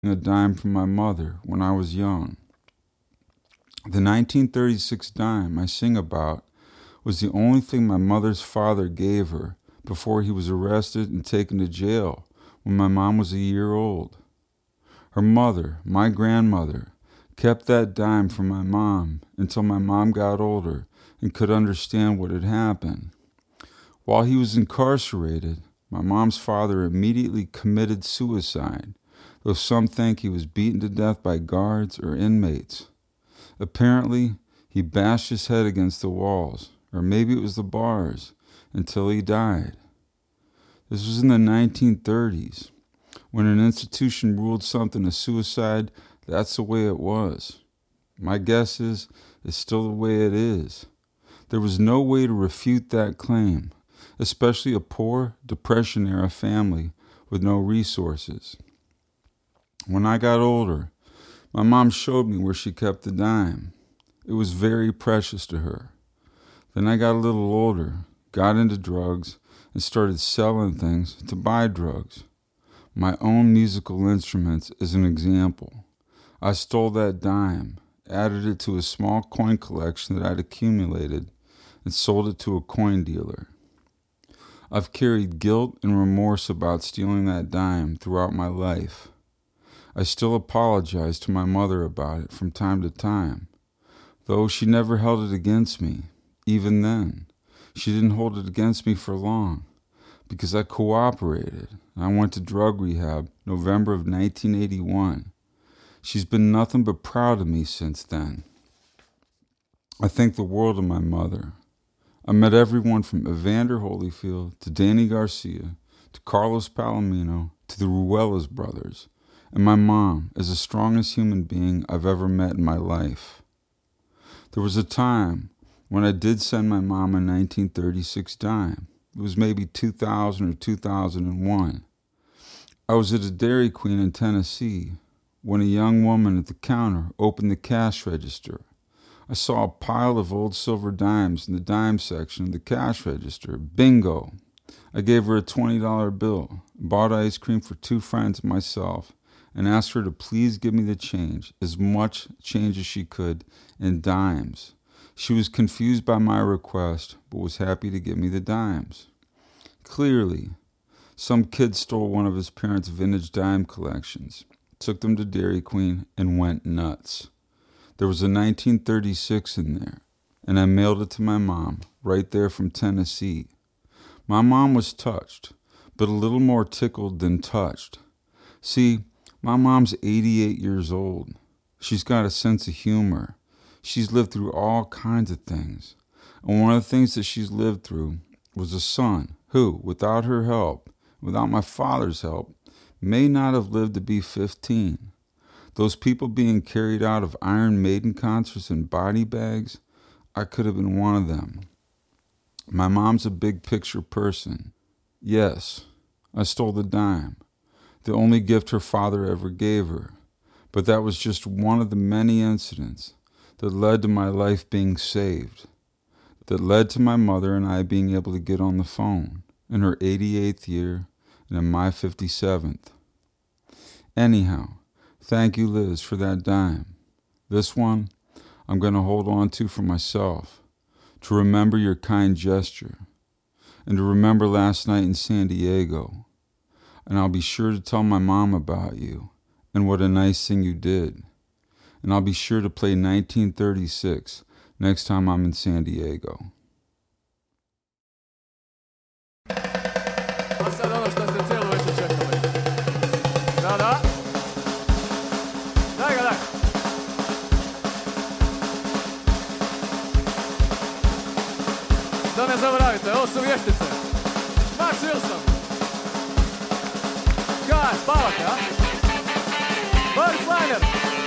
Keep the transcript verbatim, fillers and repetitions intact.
a dime from my mother when I was young. The nineteen thirty-six dime I sing about was the only thing my mother's father gave her before he was arrested and taken to jail when my mom was a year old. Her mother, my grandmother, kept that dime from my mom until my mom got older and could understand what had happened. While he was incarcerated, my mom's father immediately committed suicide, though some think he was beaten to death by guards or inmates. Apparently, he bashed his head against the walls, or maybe it was the bars, until he died. This was in the nineteen thirties. When an institution ruled something a suicide, that's the way it was. My guess is it's still the way it is. There was no way to refute that claim, especially a poor, Depression-era family with no resources. When I got older, my mom showed me where she kept the dime. It was very precious to her. Then I got a little older, got into drugs, and started selling things to buy drugs. My own musical instruments is an example. I stole that dime, added it to a small coin collection that I'd accumulated, and sold it to a coin dealer. I've carried guilt and remorse about stealing that dime throughout my life. I still apologize to my mother about it from time to time, though she never held it against me. Even then, she didn't hold it against me for long, because I cooperated. I went to drug rehab November of nineteen eighty-one. She's been nothing but proud of me since then. I thank the world of my mother. I met everyone from Evander Holyfield to Danny Garcia to Carlos Palomino to the Ruelas brothers, and my mom is the strongest human being I've ever met in my life. There was a time when I did send my mom a nineteen thirty-six dime. It was maybe two thousand or two thousand one. I was at a Dairy Queen in Tennessee when a young woman at the counter opened the cash register. I saw a pile of old silver dimes in the dime section of the cash register. Bingo! I gave her a twenty dollar bill, bought ice cream for two friends and myself, and asked her to please give me the change, as much change as she could, in dimes. She was confused by my request, but was happy to give me the dimes. Clearly, some kid stole one of his parents' vintage dime collections, took them to Dairy Queen, and went nuts. There was a nineteen thirty-six in there, and I mailed it to my mom, right there from Tennessee. My mom was touched, but a little more tickled than touched. See, my mom's eighty-eight years old. She's got a sense of humor. She's lived through all kinds of things. And one of the things that she's lived through was a son who, without her help, without my father's help, may not have lived to be fifteen. Those people being carried out of Iron Maiden concerts in body bags, I could have been one of them. My mom's a big picture person. Yes, I stole the dime, the only gift her father ever gave her, but that was just one of the many incidents that led to my life being saved, that led to my mother and I being able to get on the phone in her eighty-eighth year and in my fifty-seventh. Anyhow, thank you, Liz, for that dime. This one I'm going to hold on to for myself, to remember your kind gesture, and to remember last night in San Diego. And I'll be sure to tell my mom about you and what a nice thing you did. And I'll be sure to play nineteen thirty-six next time I'm in San Diego. A sad ono što ste cijelu večer čekali. Da, da. Daj ga, daj. Da ne zaboravite, ovo su vještice. Max Wilson. Kaj, spavate, a? Boris Liner.